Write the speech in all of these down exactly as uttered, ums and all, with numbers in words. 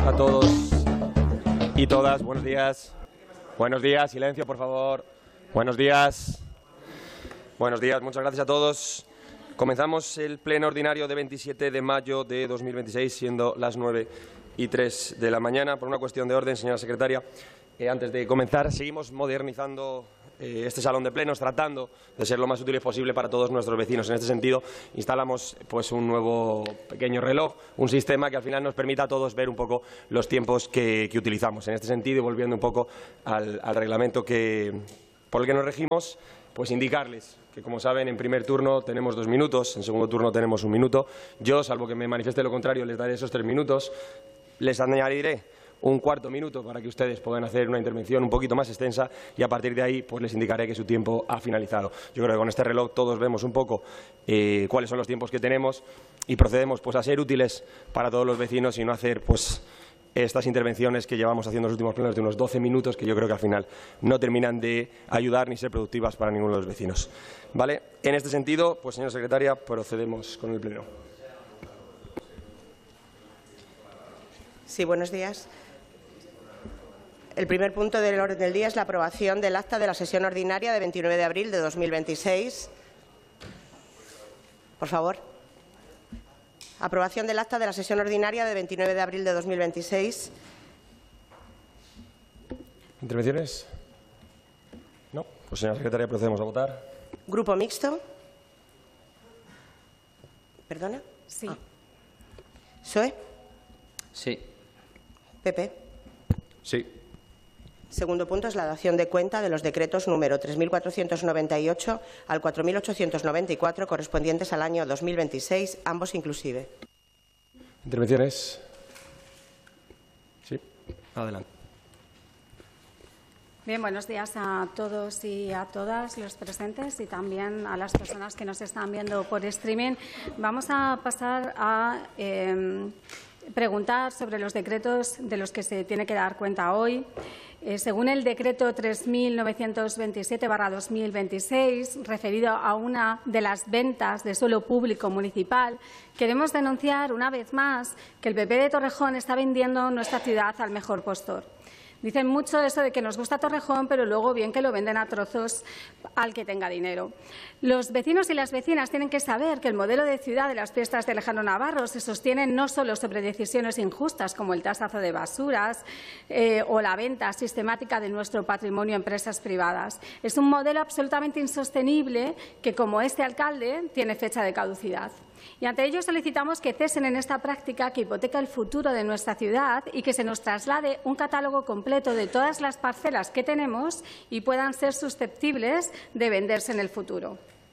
a todos y todas. Buenos días. Buenos días. Silencio, por favor. Buenos días. Buenos días. Muchas gracias a todos. Comenzamos el pleno ordinario de veintisiete de mayo de dos mil veintiséis, siendo las nueve y tres de la mañana. Por una cuestión de orden, señora secretaria, eh, antes de comenzar, seguimos modernizando eh, este salón de plenos, tratando de ser lo más útiles posible para todos nuestros vecinos. En este sentido, instalamos pues, un nuevo pequeño reloj, un sistema que al final nos permita a todos ver un poco los tiempos que, que utilizamos. En este sentido, y volviendo un poco al, al reglamento que, por el que nos regimos, pues indicarles que, como saben, en primer turno tenemos dos minutos, en segundo turno tenemos un minuto. Yo, salvo que me manifieste lo contrario, les daré esos tres minutos. Les añadiré un cuarto minuto para que ustedes puedan hacer una intervención un poquito más extensa y a partir de ahí pues les indicaré que su tiempo ha finalizado. Yo creo que con este reloj todos vemos un poco eh, cuáles son los tiempos que tenemos y procedemos pues a ser útiles para todos los vecinos y no hacer pues estas intervenciones que llevamos haciendo los últimos plenos de unos doce minutos que yo creo que al final no terminan de ayudar ni ser productivas para ninguno de los vecinos. ¿Vale? En este sentido, pues señora secretaria, procedemos con el pleno. Sí, buenos días. El primer punto del orden del día es la aprobación del acta de la sesión ordinaria de veintinueve de abril de dos mil veintiséis. Por favor. Aprobación del acta de la sesión ordinaria de veintinueve de abril de dos mil veintiséis. ¿Intervenciones? No. Pues, señora secretaria, procedemos a votar. Grupo mixto. ¿Perdona? Sí. Ah. ¿P S O E? Sí. ¿P P? Sí. Segundo punto es la dación de cuenta de los decretos número tres mil cuatrocientos noventa y ocho al cuatro mil ochocientos noventa y cuatro correspondientes al año dos mil veintiséis, ambos inclusive. ¿Intervenciones? Sí. Adelante. Bien, buenos días a todos y a todas los presentes y también a las personas que nos están viendo por streaming. Vamos a pasar a eh, preguntar sobre los decretos de los que se tiene que dar cuenta hoy. Eh, según el decreto tres mil novecientos veintisiete barra dos mil veintiséis, referido a una de las ventas de suelo público municipal, queremos denunciar una vez más que el P P de Torrejón está vendiendo nuestra ciudad al mejor postor. Dicen mucho eso de que nos gusta Torrejón, pero luego bien que lo venden a trozos al que tenga dinero. Los vecinos y las vecinas tienen que saber que el modelo de ciudad de las fiestas de Lejano Navarro se sostiene no solo sobre decisiones injustas como el tasazo de basuras eh, o la venta sistemática de nuestro patrimonio a empresas privadas. Es un modelo absolutamente insostenible que, como este alcalde, tiene fecha de caducidad. Y ante ello solicitamos que cesen en esta práctica que hipoteca el futuro de nuestra ciudad y que se nos traslade un catálogo completo de todas las parcelas que tenemos y puedan ser susceptibles de venderse en el futuro.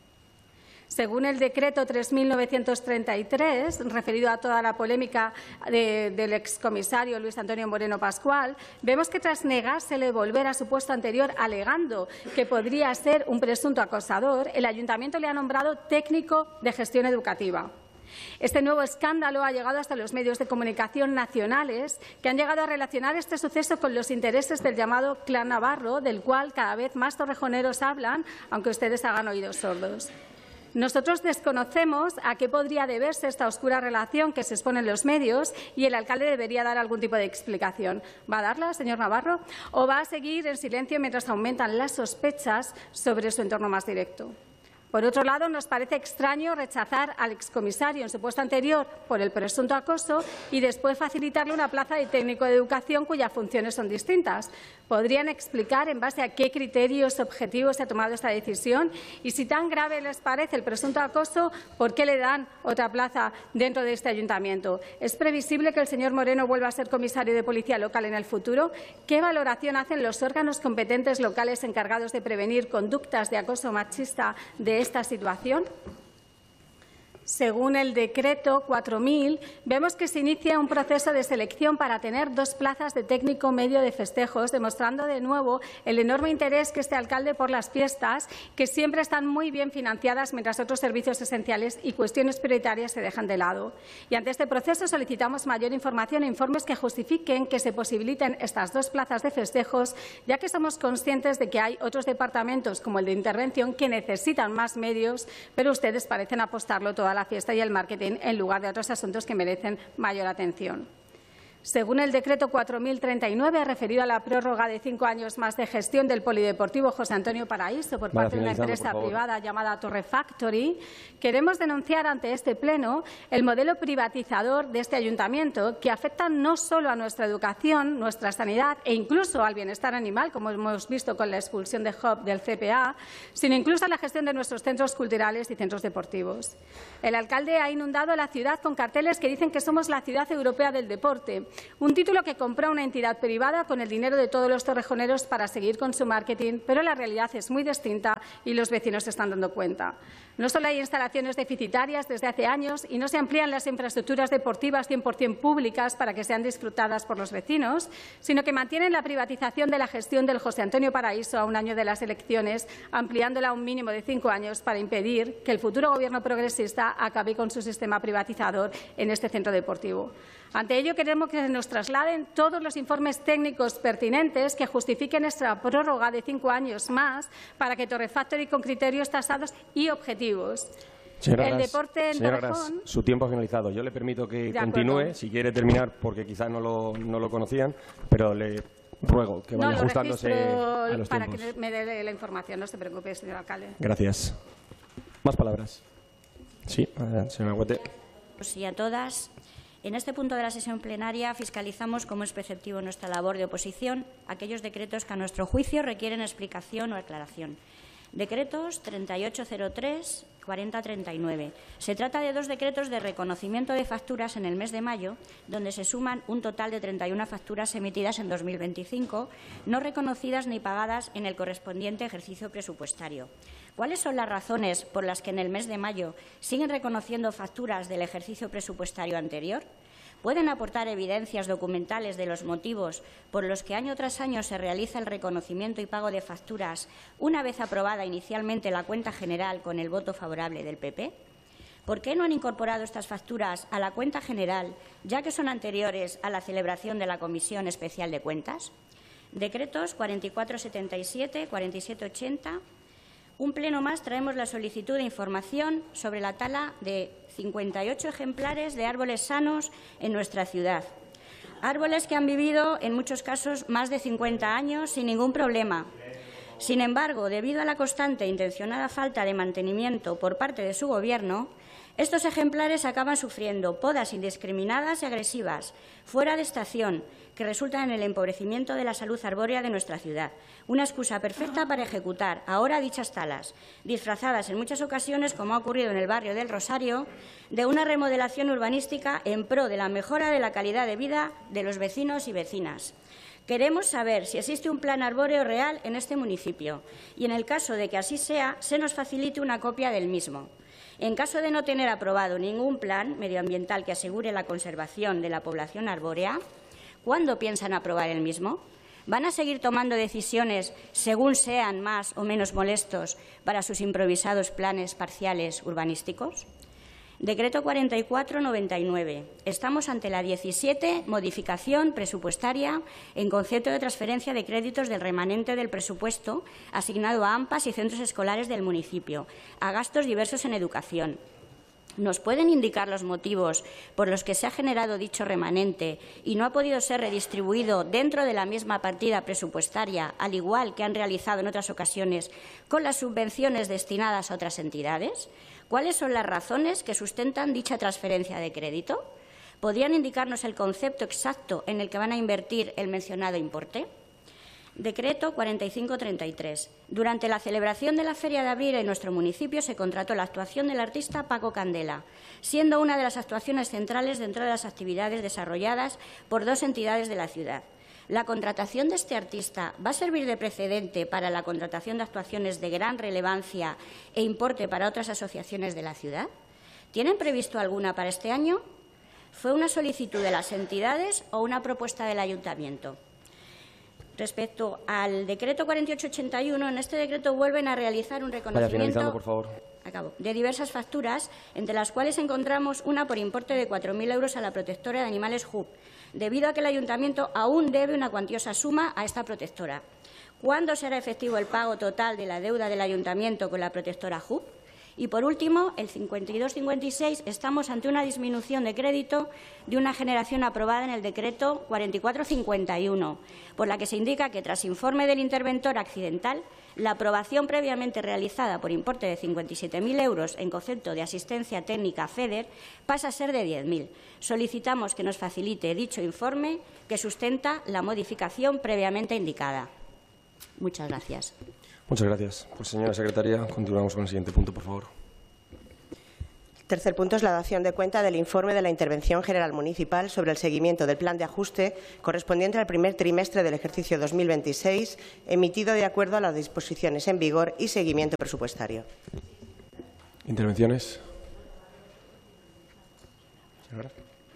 Según el decreto tres mil novecientos treinta y tres, referido a toda la polémica de, del excomisario Luis Antonio Moreno Pascual, vemos que tras negársele volver a su puesto anterior alegando que podría ser un presunto acosador, el ayuntamiento le ha nombrado técnico de gestión educativa. Este nuevo escándalo ha llegado hasta los medios de comunicación nacionales, que han llegado a relacionar este suceso con los intereses del llamado Clan Navarro, del cual cada vez más torrejoneros hablan, aunque ustedes hagan oídos sordos. Nosotros desconocemos a qué podría deberse esta oscura relación que se expone en los medios y el alcalde debería dar algún tipo de explicación. ¿Va a darla, señor Navarro? ¿O va a seguir en silencio mientras aumentan las sospechas sobre su entorno más directo? Por otro lado, nos parece extraño rechazar al excomisario en su puesto anterior por el presunto acoso y después facilitarle una plaza de técnico de educación cuyas funciones son distintas. ¿Podrían explicar en base a qué criterios objetivos se ha tomado esta decisión? Y si tan grave les parece el presunto acoso, ¿por qué le dan otra plaza dentro de este ayuntamiento? ¿Es previsible que el señor Moreno vuelva a ser comisario de policía local en el futuro? ¿Qué valoración hacen los órganos competentes locales encargados de prevenir conductas de acoso machista de esta situación? Según el decreto cuatro mil, vemos que se inicia un proceso de selección para tener dos plazas de técnico medio de festejos, demostrando de nuevo el enorme interés que este alcalde por las fiestas, que siempre están muy bien financiadas, mientras otros servicios esenciales y cuestiones prioritarias se dejan de lado. Y ante este proceso solicitamos mayor información e informes que justifiquen que se posibiliten estas dos plazas de festejos, ya que somos conscientes de que hay otros departamentos, como el de intervención, que necesitan más medios, pero ustedes parecen apostarlo toda la fiesta y el marketing en lugar de otros asuntos que merecen mayor atención. Según el decreto cuatro mil treinta y nueve, referido a la prórroga de cinco años más de gestión del polideportivo José Antonio Paraíso por parte de una empresa privada llamada Torre Factory, queremos denunciar ante este Pleno el modelo privatizador de este ayuntamiento que afecta no solo a nuestra educación, nuestra sanidad e incluso al bienestar animal, como hemos visto con la expulsión de Hub del C P A, sino incluso a la gestión de nuestros centros culturales y centros deportivos. El alcalde ha inundado la ciudad con carteles que dicen que somos la ciudad europea del deporte, un título que compró una entidad privada con el dinero de todos los torrejoneros para seguir con su marketing, pero la realidad es muy distinta y los vecinos se están dando cuenta. No solo hay instalaciones deficitarias desde hace años y no se amplían las infraestructuras deportivas cien por cien públicas para que sean disfrutadas por los vecinos, sino que mantienen la privatización de la gestión del José Antonio Paraíso a un año de las elecciones, ampliándola a un mínimo de cinco años para impedir que el futuro Gobierno progresista acabe con su sistema privatizador en este centro deportivo. Ante ello, queremos que nos trasladen todos los informes técnicos pertinentes que justifiquen esta prórroga de cinco años más para que Torre Factory con criterios tasados y objetivos. Señora el Gras, deporte en señora Torrejón... Gras, su tiempo ha finalizado. Yo le permito que De continúe, acuerdo. si quiere terminar, porque quizás no lo, no lo conocían, pero le ruego que vaya no, lo ajustándose a los para tiempos. que me dé la información, no se preocupe, señor alcalde. Gracias. Más palabras. Sí, adelante, señora Huete. Y a todas. En este punto de la sesión plenaria fiscalizamos, como es preceptivo en nuestra labor de oposición, aquellos decretos que a nuestro juicio requieren explicación o aclaración. Decretos treinta y ocho cero tres, cuarenta treinta y nueve. Se trata de dos decretos de reconocimiento de facturas en el mes de mayo, donde se suman un total de treinta y una facturas emitidas en dos mil veinticinco, no reconocidas ni pagadas en el correspondiente ejercicio presupuestario. ¿Cuáles son las razones por las que en el mes de mayo siguen reconociendo facturas del ejercicio presupuestario anterior? ¿Pueden aportar evidencias documentales de los motivos por los que año tras año se realiza el reconocimiento y pago de facturas una vez aprobada inicialmente la cuenta general con el voto favorable del P P? ¿Por qué no han incorporado estas facturas a la cuenta general, ya que son anteriores a la celebración de la Comisión Especial de Cuentas? Decretos cuarenta y cuatro setenta y siete, cuarenta y siete ochenta. Un pleno más traemos la solicitud de información sobre la tala de cincuenta y ocho ejemplares de árboles sanos en nuestra ciudad. Árboles que han vivido, en muchos casos, más de cincuenta años sin ningún problema. Sin embargo, debido a la constante e intencionada falta de mantenimiento por parte de su Gobierno, estos ejemplares acaban sufriendo podas indiscriminadas y agresivas, fuera de estación, que resultan en el empobrecimiento de la salud arbórea de nuestra ciudad. Una excusa perfecta para ejecutar ahora dichas talas, disfrazadas en muchas ocasiones, como ha ocurrido en el barrio del Rosario, de una remodelación urbanística en pro de la mejora de la calidad de vida de los vecinos y vecinas. Queremos saber si existe un plan arbóreo real en este municipio y, en el caso de que así sea, se nos facilite una copia del mismo. En caso de no tener aprobado ningún plan medioambiental que asegure la conservación de la población arbórea, ¿cuándo piensan aprobar el mismo? ¿Van a seguir tomando decisiones según sean más o menos molestos para sus improvisados planes parciales urbanísticos? Decreto cuarenta y cuatro noventa y nueve. Estamos ante la diecisiete modificación presupuestaria en concepto de transferencia de créditos del remanente del presupuesto asignado a AMPAs y centros escolares del municipio, a gastos diversos en educación. ¿Nos pueden indicar los motivos por los que se ha generado dicho remanente y no ha podido ser redistribuido dentro de la misma partida presupuestaria, al igual que han realizado en otras ocasiones con las subvenciones destinadas a otras entidades? ¿Cuáles son las razones que sustentan dicha transferencia de crédito? ¿Podrían indicarnos el concepto exacto en el que van a invertir el mencionado importe? Decreto cuarenta y cinco treinta y tres. Durante la celebración de la Feria de Abril en nuestro municipio se contrató la actuación del artista Paco Candela, siendo una de las actuaciones centrales dentro de las actividades desarrolladas por dos entidades de la ciudad. ¿La contratación de este artista va a servir de precedente para la contratación de actuaciones de gran relevancia e importe para otras asociaciones de la ciudad? ¿Tienen previsto alguna para este año? ¿Fue una solicitud de las entidades o una propuesta del ayuntamiento? Respecto al decreto cuarenta y ocho ochenta y uno, en este decreto vuelven a realizar un reconocimiento por favor. Acabo, de diversas facturas, entre las cuales encontramos una por importe de cuatro mil euros a la protectora de animales Hub, debido a que el ayuntamiento aún debe una cuantiosa suma a esta protectora. ¿Cuándo será efectivo el pago total de la deuda del ayuntamiento con la protectora Hub? Y, por último, el cincuenta y dos cincuenta y seis, estamos ante una disminución de crédito de una generación aprobada en el decreto cuarenta y cuatro cincuenta y uno, por la que se indica que, tras informe del interventor accidental, la aprobación previamente realizada por importe de cincuenta y siete mil euros en concepto de asistencia técnica FEDER pasa a ser de diez mil. Solicitamos que nos facilite dicho informe que sustenta la modificación previamente indicada. Muchas gracias. Muchas gracias. Pues, señora secretaria, continuamos con el siguiente punto, por favor. El tercer punto es la dación de cuenta del informe de la Intervención General Municipal sobre el seguimiento del plan de ajuste correspondiente al primer trimestre del ejercicio dos mil veintiséis, emitido de acuerdo a las disposiciones en vigor y seguimiento presupuestario. ¿Intervenciones? Señora.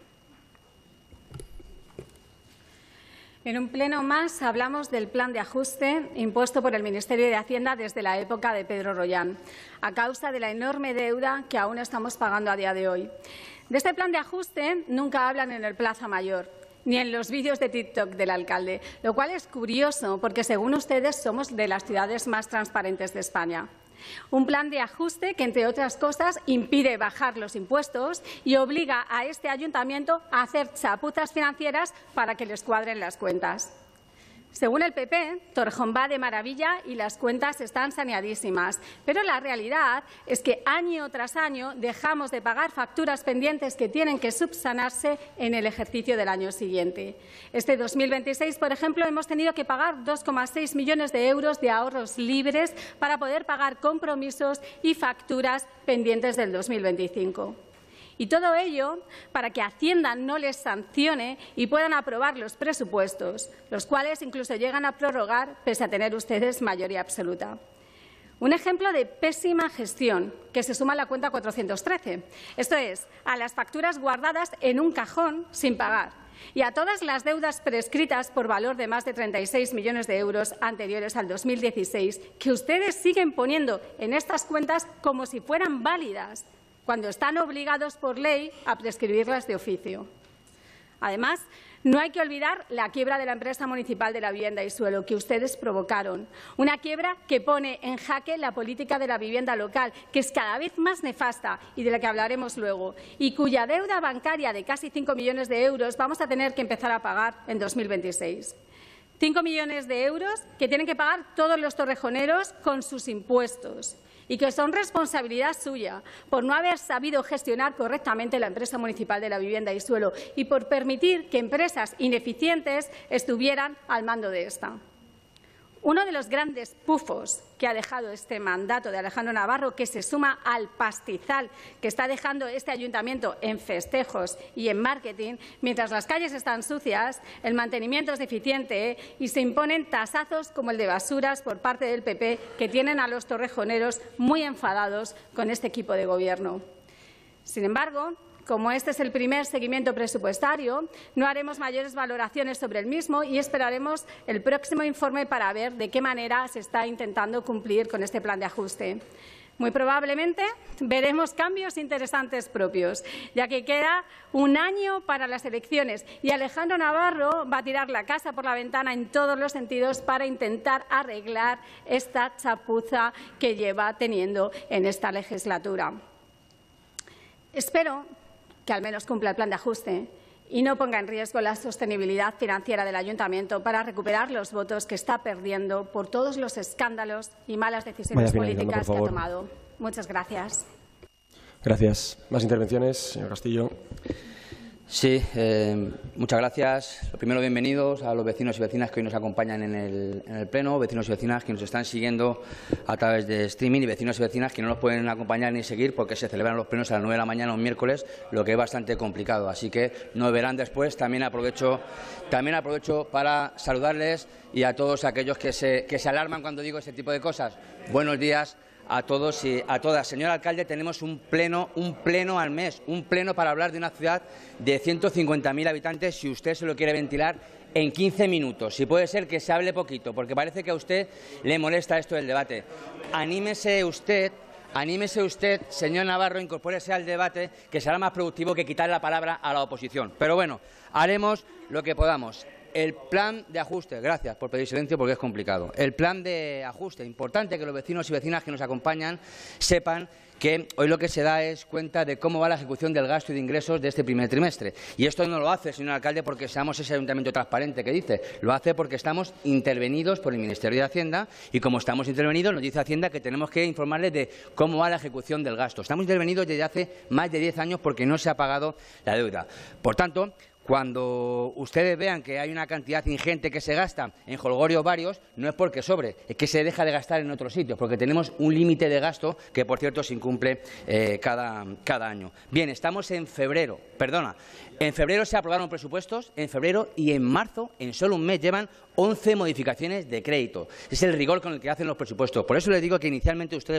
En un pleno más hablamos del plan de ajuste impuesto por el Ministerio de Hacienda desde la época de Pedro Rollán, a causa de la enorme deuda que aún estamos pagando a día de hoy. De este plan de ajuste nunca hablan en el Plaza Mayor, ni en los vídeos de TikTok del alcalde, lo cual es curioso porque, según ustedes, somos de las ciudades más transparentes de España. Un plan de ajuste que, entre otras cosas, impide bajar los impuestos y obliga a este ayuntamiento a hacer chapuzas financieras para que les cuadren las cuentas. Según el P P, Torrejón va de maravilla y las cuentas están saneadísimas. Pero la realidad es que año tras año dejamos de pagar facturas pendientes que tienen que subsanarse en el ejercicio del año siguiente. Este dos mil veintiséis, por ejemplo, hemos tenido que pagar dos coma seis millones de euros de ahorros libres para poder pagar compromisos y facturas pendientes del dos mil veinticinco. Y todo ello para que Hacienda no les sancione y puedan aprobar los presupuestos, los cuales incluso llegan a prorrogar pese a tener ustedes mayoría absoluta. Un ejemplo de pésima gestión que se suma a la cuenta cuatrocientos trece, esto es, a las facturas guardadas en un cajón sin pagar y a todas las deudas prescritas por valor de más de treinta y seis millones de euros anteriores al dos mil dieciséis, que ustedes siguen poniendo en estas cuentas como si fueran válidas, cuando están obligados por ley a prescribirlas de oficio. Además, no hay que olvidar la quiebra de la empresa municipal de la vivienda y suelo que ustedes provocaron, una quiebra que pone en jaque la política de la vivienda local, que es cada vez más nefasta y de la que hablaremos luego, y cuya deuda bancaria de casi cinco millones de euros vamos a tener que empezar a pagar en dos mil veintiséis. Cinco millones de euros que tienen que pagar todos los torrejoneros con sus impuestos y que son responsabilidad suya por no haber sabido gestionar correctamente la empresa municipal de la vivienda y suelo y por permitir que empresas ineficientes estuvieran al mando de esta. Uno de los grandes pufos que ha dejado este mandato de Alejandro Navarro, que se suma al pastizal que está dejando este ayuntamiento en festejos y en marketing, mientras las calles están sucias, el mantenimiento es deficiente y se imponen tasazos como el de basuras por parte del P P, que tienen a los torrejoneros muy enfadados con este equipo de gobierno. Sin embargo, como este es el primer seguimiento presupuestario, no haremos mayores valoraciones sobre el mismo y esperaremos el próximo informe para ver de qué manera se está intentando cumplir con este plan de ajuste. Muy probablemente veremos cambios interesantes propios, ya que queda un año para las elecciones y Alejandro Navarro va a tirar la casa por la ventana en todos los sentidos para intentar arreglar esta chapuza que lleva teniendo en esta legislatura. Espero que al menos cumpla el plan de ajuste y no ponga en riesgo la sostenibilidad financiera del ayuntamiento para recuperar los votos que está perdiendo por todos los escándalos y malas decisiones políticas que ha tomado. Muchas gracias. Gracias. ¿Más intervenciones, señor Castillo? Sí, eh, muchas gracias. Lo primero, bienvenidos a los vecinos y vecinas que hoy nos acompañan en el, en el Pleno, vecinos y vecinas que nos están siguiendo a través de streaming y vecinos y vecinas que no nos pueden acompañar ni seguir porque se celebran los plenos a las nueve de la mañana un miércoles, lo que es bastante complicado. Así que nos verán después. También aprovecho, también aprovecho para saludarles y a todos aquellos que se, que se alarman cuando digo este tipo de cosas. Buenos días a todos y a todas. Señor alcalde, tenemos un pleno, un pleno al mes, un pleno para hablar de una ciudad de ciento cincuenta mil habitantes, si usted se lo quiere ventilar en quince minutos. Si puede ser que se hable poquito, porque parece que a usted le molesta esto del debate. Anímese usted, anímese usted, señor Navarro, incorpórese al debate, que será más productivo que quitar la palabra a la oposición. Pero bueno, haremos lo que podamos. el plan de ajuste, gracias por pedir silencio porque es complicado. El plan de ajuste, importante que los vecinos y vecinas que nos acompañan sepan que hoy lo que se da es cuenta de cómo va la ejecución del gasto y de ingresos de este primer trimestre. Y esto no lo hace, señor alcalde, porque seamos ese ayuntamiento transparente que dice. Lo hace porque estamos intervenidos por el Ministerio de Hacienda y, como estamos intervenidos, nos dice Hacienda que tenemos que informarles de cómo va la ejecución del gasto. Estamos intervenidos desde hace más de diez años porque no se ha pagado la deuda. Por tanto, cuando ustedes vean que hay una cantidad ingente que se gasta en jolgorios varios, no es porque sobre, es que se deja de gastar en otros sitios, porque tenemos un límite de gasto que, por cierto, se incumple eh, cada, cada año. Bien, estamos en febrero, perdona, en febrero se aprobaron presupuestos, en febrero y en marzo, en solo un mes, llevan once modificaciones de crédito. Es el rigor con el que hacen los presupuestos. Por eso les digo que inicialmente ustedes